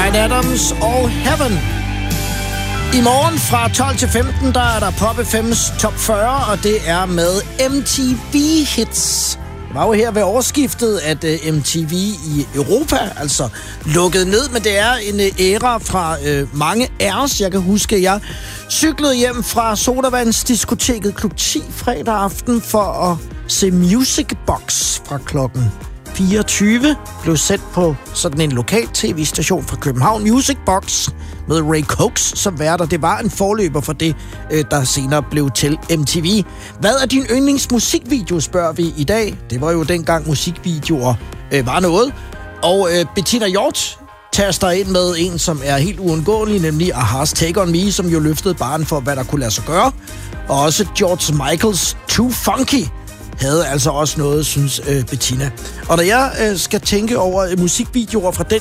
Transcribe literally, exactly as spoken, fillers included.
Bryan Adams og Heaven. I morgen fra tolv til femten, der er der Pop F M's Top fyrre, og det er med M T V-hits. Det var jo her ved årsskiftet, at uh, M T V i Europa altså lukkede ned, men det er en uh, æra fra uh, mange af os. Jeg kan huske, at jeg cyklede hjem fra Sodavandsdiskoteket klub ti fredag aften for at se Music Box fra klokken fireogtyve. Blev sendt på sådan en lokal tv-station fra København, Music Box, med Ray Cox som vært, og det var en forløber for det, der senere blev til M T V. Hvad er din yndlingsmusikvideo, spørger vi i dag. Det var jo dengang musikvideoer øh, var noget. Og øh, Bettina Hjort taster ind med en, som er helt uundgåelig, nemlig Aha's Take On Me, som jo løftede barren for, hvad der kunne lade sig gøre. Og også George Michaels Too Funky havde altså også noget, synes øh, Bettina. Og når jeg øh, skal tænke over øh, musikvideoer fra den